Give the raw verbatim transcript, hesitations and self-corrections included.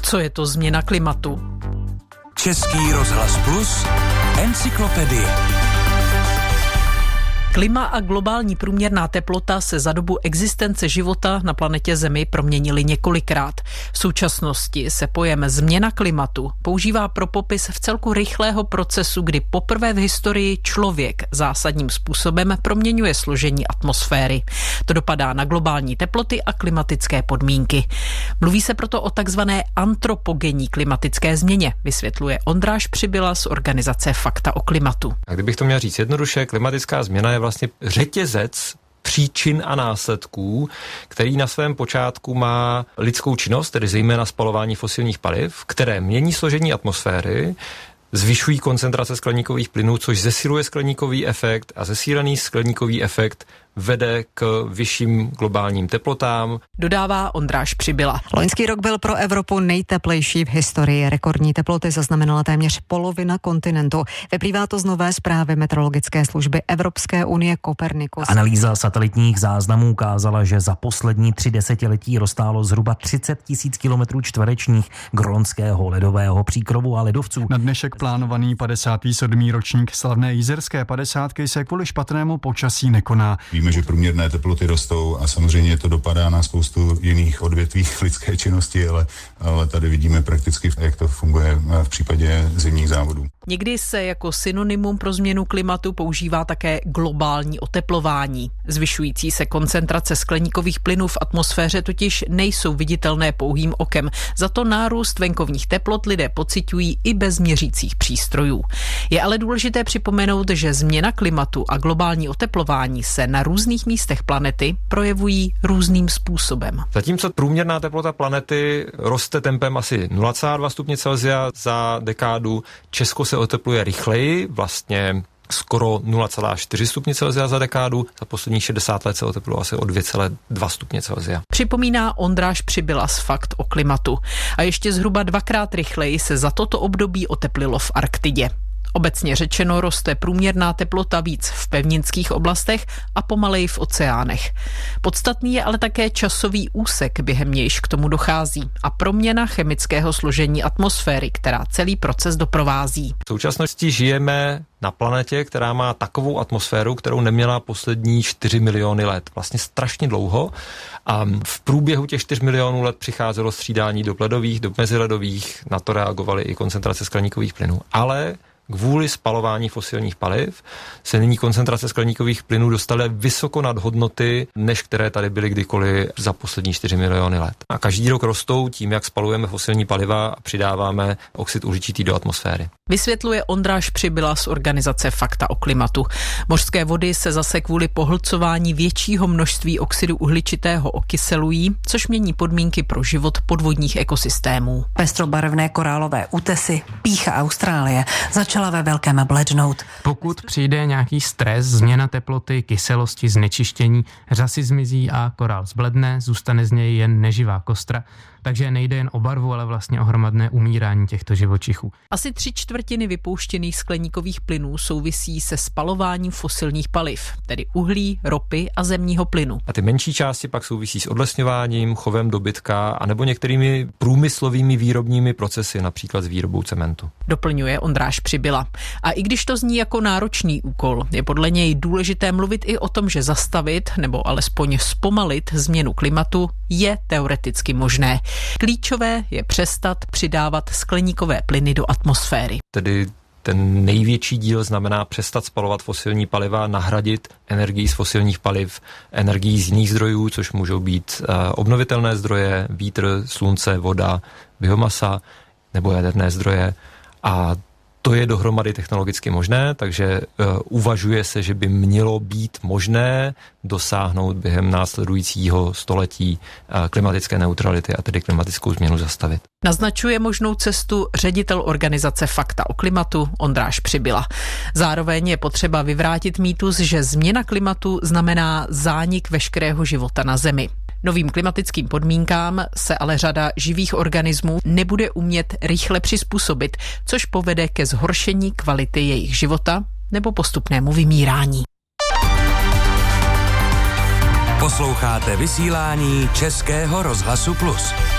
Co je to změna klimatu? Český rozhlas Plus, encyklopedie. Klima a globální průměrná teplota se za dobu existence života na planetě Zemi proměnily několikrát. V současnosti se pojem změna klimatu používá pro popis vcelku rychlého procesu, kdy poprvé v historii člověk zásadním způsobem proměňuje složení atmosféry. To dopadá na globální teploty a klimatické podmínky. Mluví se proto o takzvané antropogenní klimatické změně, vysvětluje Ondráš Přibyla z organizace Fakta o klimatu. A kdybych to měl říct jednoduše, klimatická změna je vlastně řetězec příčin a následků, který na svém počátku má lidskou činnost, tedy zejména spalování fosilních paliv, které mění složení atmosféry, zvyšují koncentrace skleníkových plynů, což zesiluje skleníkový efekt a zesílený skleníkový efekt vede k vyšším globálním teplotám. Dodává Ondráš Přibyla. Loňský rok byl pro Evropu nejteplejší v historii. Rekordní teploty zaznamenala téměř polovina kontinentu. Vyplývá to z nové zprávy meteorologické služby Evropské unie Copernicus. Analýza satelitních záznamů ukázala, že za poslední tři desetiletí roztálo zhruba třicet tisíc kilometrů čtverečních grónského ledového příkrovu a ledovců. Na dnešek plánovaný padesátý sedmý ročník slavné jizerské padesátky se kvůli špatnému počasí nekoná. Víme, že průměrné teploty rostou a samozřejmě to dopadá na spoustu jiných odvětví lidské činnosti, ale, ale tady vidíme prakticky, jak to funguje v případě zimních závodů. Někdy se jako synonymum pro změnu klimatu používá také globální oteplování. Zvyšující se koncentrace skleníkových plynů v atmosféře totiž nejsou viditelné pouhým okem. Za to nárůst venkovních teplot lidé pociťují i bez měřících přístrojů. Je ale důležité připomenout, že změna klimatu a globální oteplování se na různých místech planety projevují různým způsobem. Zatímco průměrná teplota planety roste tempem asi nula celá dva stupně Celsia za dekádu, Česko se otepluje rychleji, vlastně skoro nula celá čtyři stupně Celsia za dekádu, za posledních šedesát let se oteplilo asi o dvě celá dva stupně Celsia. Připomíná Ondráš Přibyla z Fakt o klimatu. A ještě zhruba dvakrát rychleji se za toto období oteplilo v Arktidě. Obecně řečeno roste průměrná teplota víc v pevninských oblastech a pomaleji v oceánech. Podstatný je ale také časový úsek, během nějž k tomu dochází, a proměna chemického složení atmosféry, která celý proces doprovází. V současnosti žijeme na planetě, která má takovou atmosféru, kterou neměla poslední čtyři miliony let. Vlastně strašně dlouho. A v průběhu těch čtyř milionů let přicházelo střídání do ledových, do meziledových, na to reagovaly i koncentrace skleníkových plynů. Ale kvůli spalování fosilních paliv se nyní koncentrace skleníkových plynů dostaly vysoko nad hodnoty, než které tady byly kdykoliv za poslední čtyři miliony let. A každý rok rostou tím, jak spalujeme fosilní paliva a přidáváme oxid uhličitý do atmosféry. Vysvětluje Ondráš Přibyla z organizace Fakta o klimatu. Mořské vody se zase kvůli pohlcování většího množství oxidu uhličitého okyselují, což mění podmínky pro život podvodních ekosystémů. Pestrobarevné korálové útesy, pýcha Austrálie, začala ve velkém blednout. Pokud přijde nějaký stres, změna teploty, kyselosti, znečištění, řasy zmizí a korál zbledne, zůstane z něj jen neživá kostra. Takže nejde jen o barvu, ale vlastně o hromadné umírání těchto živočichů. Asi tři čtvrtiny vypouštěných skleníkových plynů souvisí se spalováním fosilních paliv, tedy uhlí, ropy a zemního plynu. A ty menší části pak souvisí s odlesňováním, chovem dobytka anebo některými průmyslovými výrobními procesy, například s výrobou cementu. Doplňuje Ondráš Přibyla. A i když to zní jako náročný úkol, je podle něj důležité mluvit i o tom, že zastavit nebo alespoň zpomalit změnu klimatu je teoreticky možné. Klíčové je přestat přidávat skleníkové plyny do atmosféry. Tedy ten největší díl znamená přestat spalovat fosilní paliva, nahradit energii z fosilních paliv, energii z jiných zdrojů, což můžou být obnovitelné zdroje, vítr, slunce, voda, biomasa nebo jaderné zdroje. A to je dohromady technologicky možné, takže uh, uvažuje se, že by mělo být možné dosáhnout během následujícího století uh, klimatické neutrality a tedy klimatickou změnu zastavit. Naznačuje možnou cestu ředitel organizace Fakta o klimatu Ondráš Přibyla. Zároveň je potřeba vyvrátit mýtus, že změna klimatu znamená zánik veškerého života na Zemi. Novým klimatickým podmínkám se ale řada živých organismů nebude umět rychle přizpůsobit, což povede ke zhoršení kvality jejich života nebo postupnému vymírání. Posloucháte vysílání Českého rozhlasu Plus.